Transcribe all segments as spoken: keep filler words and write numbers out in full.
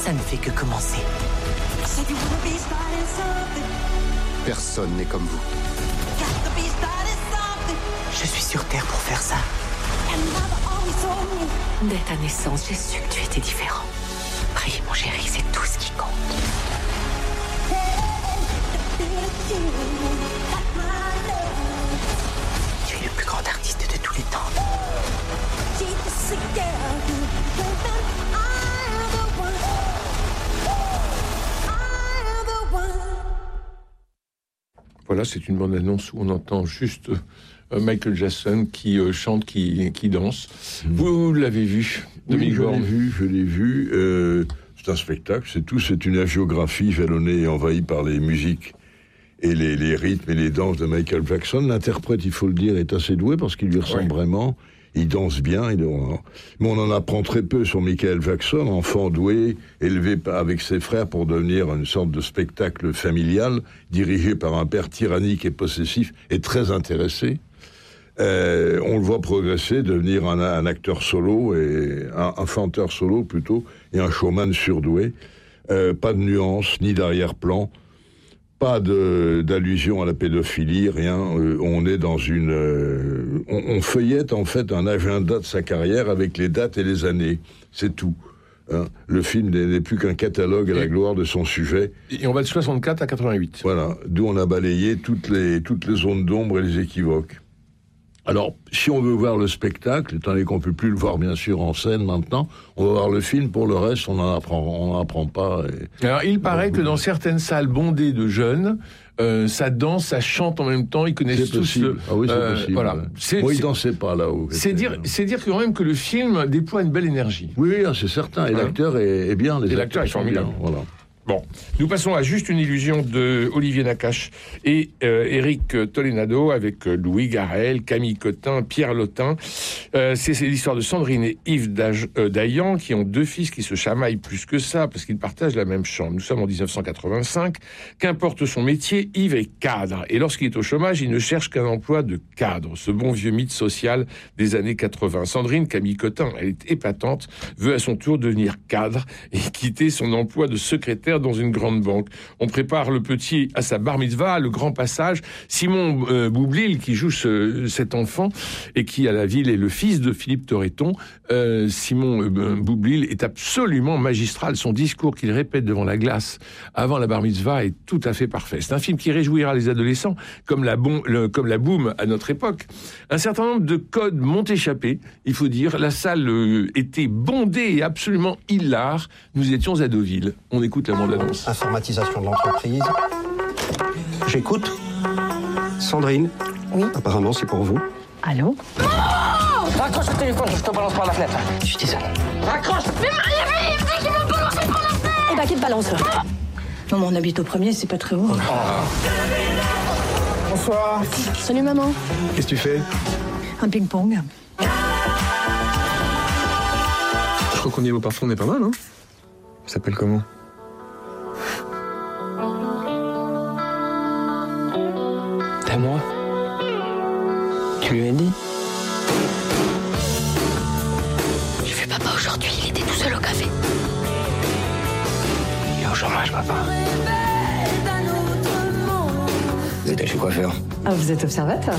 Ça ne fait que commencer. Personne n'est comme vous. Je suis sur Terre pour faire ça. Dès ta naissance, j'ai su que tu étais différent. Prie, mon chéri, c'est tout ce qui compte. Tu es le plus grand artiste de tous les temps. Voilà, c'est une bande-annonce où on entend juste euh, Michael Jackson qui euh, chante, qui, qui danse. Mmh. Vous l'avez vu, Dominique Oui, je l'ai vu, je l'ai vu. Euh, c'est un spectacle, c'est tout. C'est une hagiographie jalonnée et envahie par les musiques et les, les rythmes et les danses de Michael Jackson. L'interprète, il faut le dire, est assez doué parce qu'il lui ressemble ouais. vraiment. Il danse bien, il est... mais on en apprend très peu sur Michael Jackson, enfant doué, élevé avec ses frères pour devenir une sorte de spectacle familial, dirigé par un père tyrannique et possessif et très intéressé. Euh, on le voit progresser, devenir un, un acteur solo, et un, un chanteur solo plutôt, et un showman surdoué. Euh, pas de nuances, ni d'arrière-plan. Pas de, d'allusion à la pédophilie, rien. Euh, on est dans une... Euh, on, on feuillette en fait un agenda de sa carrière avec les dates et les années. C'est tout. Hein. Le film n'est, n'est plus qu'un catalogue à la gloire de son sujet. Et on va de soixante-quatre à quatre-vingt-huit. Voilà. D'où on a balayé toutes les, toutes les zones d'ombre et les équivoques. Alors, si on veut voir le spectacle, étant donné qu'on ne peut plus le voir bien sûr en scène maintenant, on va voir le film. Pour le reste, on n'en apprend, on n'en apprend pas. Et... Alors, il paraît que dans certaines salles bondées de jeunes, euh, ça danse, ça chante en même temps. Ils connaissent c'est tous possible. le... Ah oui, c'est euh, possible. Voilà. C'est, Moi, ils ne dansaient pas là-haut. C'est dire, c'est dire quand même que le film déploie une belle énergie. Oui, oui, c'est certain. Et hein l'acteur est, est bien. Les et l'acteur est formidable. Voilà. Bon, nous passons à Juste une illusion de Olivier Nakache et euh, Éric Tolénado avec euh, Louis Garrel, Camille Cotin, Pierre Lotin. Euh, c'est, c'est l'histoire de Sandrine et Yves Daj, euh, Dayan qui ont deux fils qui se chamaillent plus que ça parce qu'ils partagent la même chambre. Nous sommes en dix-neuf cent quatre-vingt-cinq. Qu'importe son métier, Yves est cadre. Et lorsqu'il est au chômage, il ne cherche qu'un emploi de cadre. Ce bon vieux mythe social des années quatre-vingts. Sandrine, Camille Cotin, elle est épatante, veut à son tour devenir cadre et quitter son emploi de secrétaire dans une grande banque. On prépare le petit à sa bar mitzvah, le grand passage. Simon euh, Boublil, qui joue ce, cet enfant et qui à la ville est le fils de Philippe Torreton, euh, Simon euh, Boublil est absolument magistral. Son discours qu'il répète devant la glace avant la bar mitzvah est tout à fait parfait. C'est un film qui réjouira les adolescents, comme la, bon, le, comme la boum à notre époque. Un certain nombre de codes m'ont échappé, il faut dire. La salle euh, était bondée et absolument hilare. Nous étions à Deauville. On écoute la bande-annonce. Informatisation de l'entreprise. J'écoute. Sandrine. Oui. Apparemment, c'est pour vous. Allô? Oh raccroche le téléphone, je te balance par la fenêtre. Je suis désolée. Raccroche. Mais il y a qui vont balancer par la fenêtre. Eh ben, qui te balance là? Non, mais on habite au premier, c'est pas très haut. Oh. Bonsoir. Salut maman. Qu'est-ce que tu fais? Un ping-pong. Je crois qu'au niveau parfum, on est pas mal, hein? Ça s'appelle comment? T'as moi? Tu lui as dit? J'ai vu papa aujourd'hui, il était tout seul au café. Il est au chômage, papa. Vous êtes allé chez coiffeur? Ah, vous êtes observateur?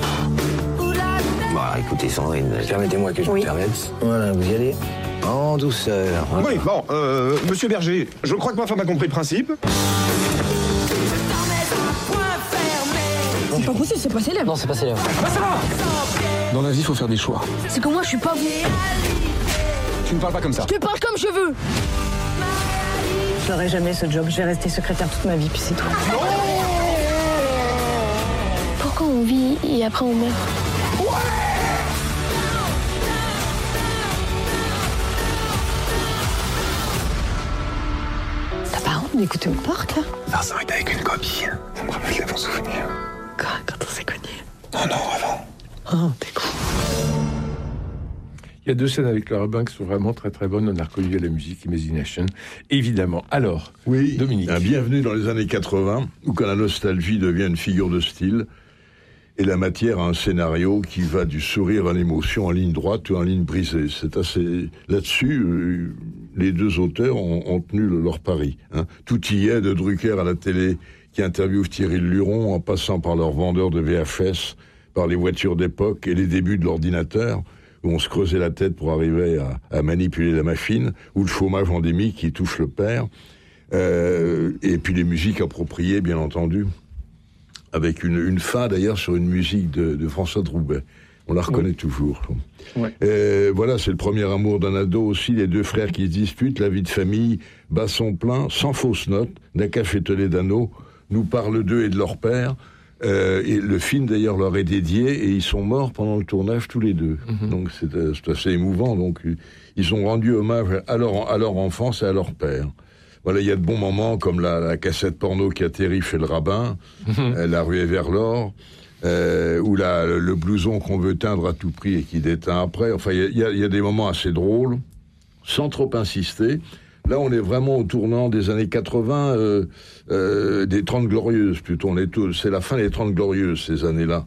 Bah, écoutez, Sandrine, permettez-moi que je oui. me permette. Voilà, vous y allez en douceur. Hein. Oui, bon, euh, monsieur Berger, je crois que ma femme a compris le principe. C'est pas possible, c'est pas célèbre. Non, c'est pas célèbre. Ah, ça va. Dans la vie, il faut faire des choix. C'est que moi, je suis pas vous. Tu ne parles pas comme ça. Je te parle comme je veux. Je n'aurai jamais ce job, je vais rester secrétaire toute ma vie, puis c'est tout. Non. Pourquoi on vit et après on meurt? T'as pas honte d'écouter au parc, là? Vincent est avec une copine. Ça me rappelle les bons souvenirs. Quoi, quand on s'est connus? Non, non, avant. Oh, t'es con. Il y a deux scènes avec Laura Banks qui sont vraiment très très bonnes. On a reconnu la musique Imagination, évidemment. Alors, oui, Dominique. Un bienvenue dans les années quatre-vingts, où quand la nostalgie devient une figure de style, et la matière a un scénario qui va du sourire à l'émotion en ligne droite ou en ligne brisée. C'est assez... Là-dessus, euh, les deux auteurs ont, ont tenu le, leur pari. Hein. Tout y est, de Drucker à la télé, qui interviewe Thierry Luron, en passant par leurs vendeurs de V H S, par les voitures d'époque et les débuts de l'ordinateur, où on se creusait la tête pour arriver à, à manipuler la machine, ou le chômage endémique qui touche le père, euh, et puis les musiques appropriées, bien entendu, avec une, une fin d'ailleurs sur une musique de, de François Droubet. On la reconnaît oui. toujours. Ouais. Euh, voilà, c'est le premier amour d'un ado aussi, les deux frères qui se disputent, la vie de famille, bat son plein, sans fausse note, Nakache et Toledano nous parlent d'eux et de leur père. Euh, et le film d'ailleurs leur est dédié et ils sont morts pendant le tournage tous les deux. Mm-hmm. Donc c'est, euh, c'est assez émouvant. Donc ils ont rendu hommage à leur, à leur enfance et à leur père. Voilà, il y a de bons moments comme la, la cassette porno qui atterrit chez le rabbin, mm-hmm. euh, La ruée vers l'or, euh, ou la, le blouson qu'on veut teindre à tout prix et qui déteint après. Enfin, il y a, y a des moments assez drôles, sans trop insister. Là, on est vraiment au tournant des années quatre-vingts, euh, euh, des Trente Glorieuses, plutôt. On est tout, c'est la fin des Trente Glorieuses, ces années-là.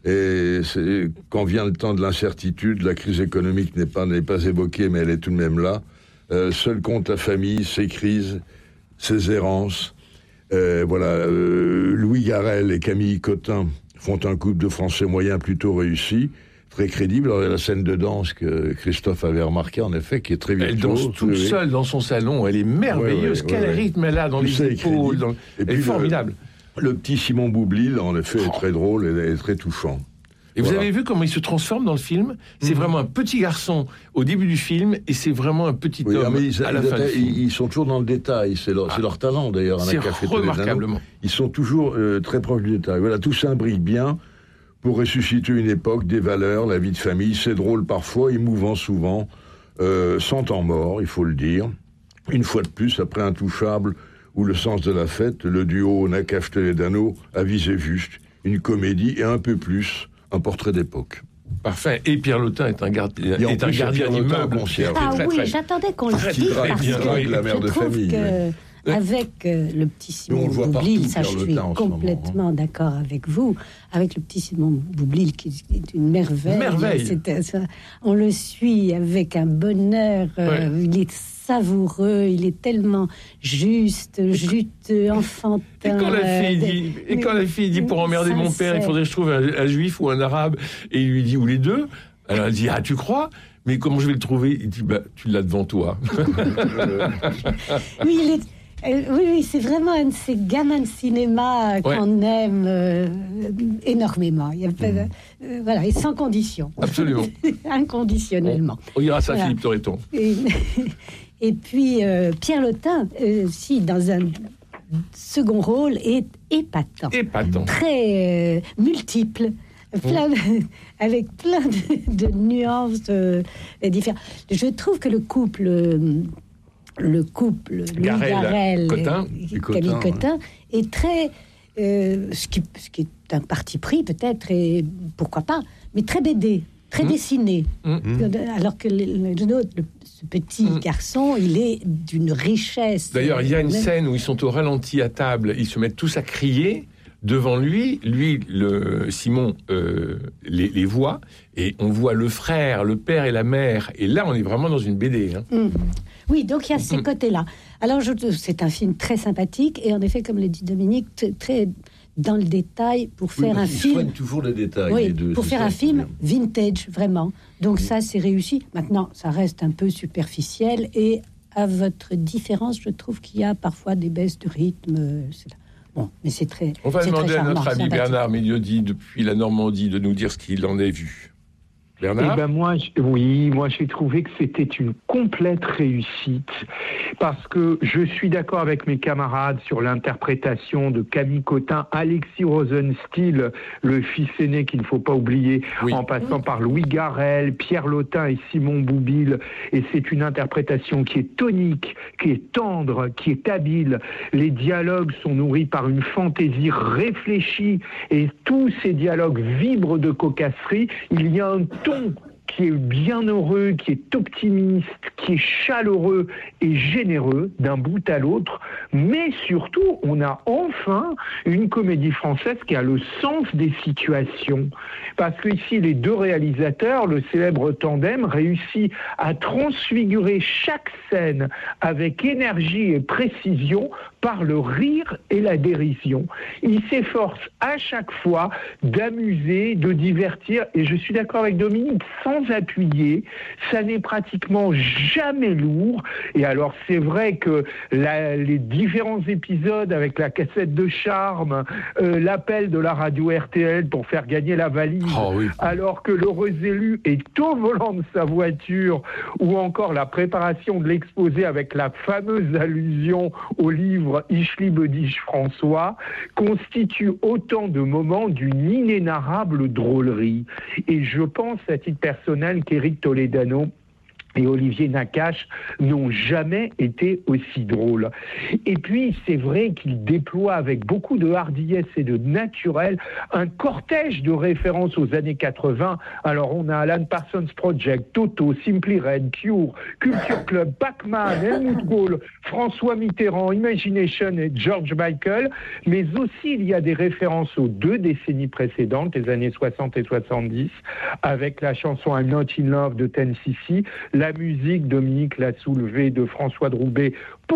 Et c'est, quand vient le temps de l'incertitude, la crise économique n'est pas, n'est pas évoquée, mais elle est tout de même là. Euh, seul compte la famille, ses crises, ses errances. Euh, voilà, euh, Louis Garrel et Camille Cotin font un couple de Français moyens plutôt réussi. Très crédible. Alors, il y a la scène de danse que Christophe avait remarqué, en effet, qui est très virtuose. Elle danse toute oui, seule oui. dans son salon. Elle est merveilleuse. Ouais, ouais, Quel ouais, rythme elle a dans les épaules. Dans... Elle est formidable. Le, le petit Simon Boublil, en effet, est très drôle et est très touchant. Et voilà. Vous avez vu comment il se transforme dans le film ? C'est mmh. vraiment un petit garçon au début du film et c'est vraiment un petit oui, homme ils, à la fin du film. Ils sont toujours dans le détail. C'est leur, ah. c'est leur talent, d'ailleurs. C'est remarquablement. Ils sont toujours euh, très proches du détail. Voilà, tout s'imbrique bien pour ressusciter une époque, des valeurs, la vie de famille. C'est drôle parfois, émouvant souvent, euh, sans temps mort, il faut le dire. Une fois de plus, après Intouchable ou Le sens de la fête, le duo Nakache-Toledano a visé juste une comédie et un peu plus, un portrait d'époque. Parfait. Et Pierre Lotin est un, garde, est un gardien d'immeuble. Ah très, oui, très, j'attendais qu'on le dise parce bien, que la mère je de trouve famille, que... Oui. Avec euh, le petit Simon Boublil, ça je suis complètement moment, d'accord avec vous, avec le petit Simon Boublil qui est une merveille. merveille. C'était, ça, on le suit avec un bonheur, euh, ouais. il est savoureux, il est tellement juste, juteux, enfantin. Et quand la fille dit, euh, et quand la fille dit pour emmerder mon père, il faudrait que je trouve un, un juif ou un arabe, et il lui dit ou les deux, alors elle dit ah tu crois ? Mais comment je vais le trouver ? Il dit bah tu l'as devant toi. Oui, il est Euh, oui, oui, c'est vraiment un de ces gamins de cinéma euh, ouais. qu'on aime euh, énormément. Il y a pas, mmh. euh, voilà, et sans condition. Absolument. Inconditionnellement. On, on ira ça, voilà. Philippe Torreton. Et, et puis, euh, Pierre Lotin, euh, si, dans un second rôle, est épatant. Épatant. Très euh, multiple. Plein de, avec plein de, de nuances euh, différentes. Je trouve que le couple... Euh, le couple Louis Garrel et Camille Cotin ouais. est très euh, ce, qui, ce qui est un parti pris peut-être et pourquoi pas mais très B D, très mmh. dessiné mmh. alors que le, le, le, ce petit mmh. garçon il est d'une richesse. D'ailleurs il y a une scène où ils sont au ralenti à table, ils se mettent tous à crier devant lui, lui, le Simon euh, les, les voit et on voit le frère, le père et la mère et là on est vraiment dans une B D hein. mmh. Oui, donc il y a ces côtés-là. Alors, je, c'est un film très sympathique et en effet, comme le dit Dominique, t- très dans le détail pour faire oui, un film. Ils soignent toujours les détails. Oui, les deux, pour faire un film vintage, vraiment. Donc oui. ça, c'est réussi. Maintenant, ça reste un peu superficiel et à votre différence, je trouve qu'il y a parfois des baisses de rythme. C'est... Bon, mais c'est très. On va c'est demander très charmant, à notre ami sympathique. Bernard Miliodi depuis la Normandie de nous dire ce qu'il en a vu. Bernard ? Eh ben moi, je, oui, moi j'ai trouvé que c'était une complète réussite parce que je suis d'accord avec mes camarades sur l'interprétation de Camille Cotin, Alexis Rosenstiel, le fils aîné qu'il ne faut pas oublier, oui. en passant oui. par Louis Garrel, Pierre Lotin et Simon Boublil. Et c'est une interprétation qui est tonique, qui est tendre, qui est habile. Les dialogues sont nourris par une fantaisie réfléchie et tous ces dialogues vibrent de cocasserie. Il y a un ton qui est bienheureux, qui est optimiste, qui est chaleureux et généreux d'un bout à l'autre, mais surtout, on a enfin une comédie française qui a le sens des situations. Parce que ici, les deux réalisateurs, le célèbre tandem, réussit à transfigurer chaque scène avec énergie et précision par le rire et la dérision. Ils s'efforcent à chaque fois d'amuser, de divertir, et je suis d'accord avec Dominique, sans appuyer, ça n'est pratiquement jamais lourd. Et alors c'est vrai que la, les différents épisodes avec la cassette de charme, euh, l'appel de la radio R T L pour faire gagner la valise, oh oui. alors que l'heureux élu est au volant de sa voiture, ou encore la préparation de l'exposé avec la fameuse allusion au livre Ich liebe dich François, constituent autant de moments d'une inénarrable drôlerie. Et je pense à titre personnel qu'Éric Toledano et Olivier Nakache n'ont jamais été aussi drôles. Et puis, c'est vrai qu'ils déploient avec beaucoup de hardiesse et de naturel un cortège de références aux années quatre-vingts. Alors, on a Alan Parsons Project, Toto, Simply Red, Cure, Culture Club, Pac-Man, Helmut Kohl, François Mitterrand, Imagination et George Michael. Mais aussi, il y a des références aux deux décennies précédentes, les années soixante et soixante-dix, avec la chanson I'm Not in Love de Ten C C, la musique, Dominique l'a soulevé, de François Droubet,